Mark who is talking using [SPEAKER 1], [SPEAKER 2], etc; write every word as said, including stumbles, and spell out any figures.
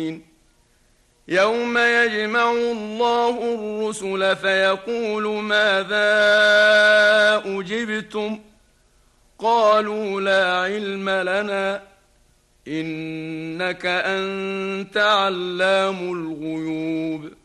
[SPEAKER 1] يوم يجمع الله الرسل فيقول ماذا أجبتم قالوا لا علم لنا إنك أنت علام الغيوب